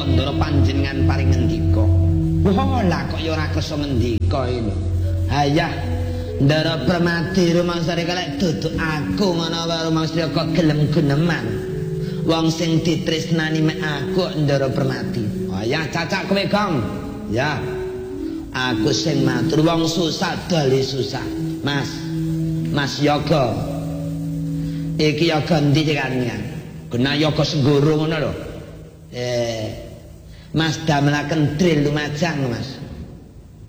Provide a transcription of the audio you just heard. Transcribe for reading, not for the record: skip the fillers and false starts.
Ndara panjenengan paring ngendika. Wah, lah kok ya ora kersa ngendika iki. Hayah Ndara Permati rumangsane kalek duduk aku ngono wae rumangsane kok gelem-geleman. Wong sing ditresnani mek aku Ndara Permati. Oh ya cacak kowe Gong. Ya. Aku sing matur wong susah dali susah. Mas Yoga. Iki Yoga ndi cekannya? Kena Yoga Senggoro ngono lho. Mas damelaken dril Lumajang Mas.